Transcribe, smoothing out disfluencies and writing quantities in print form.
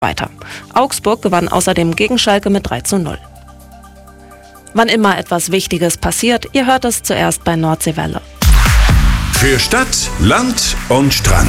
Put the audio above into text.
weiter. Augsburg gewann außerdem gegen Schalke mit 3:0. Wann immer etwas Wichtiges passiert, ihr hört es zuerst bei Nordseewelle. Für Stadt, Land und Strand.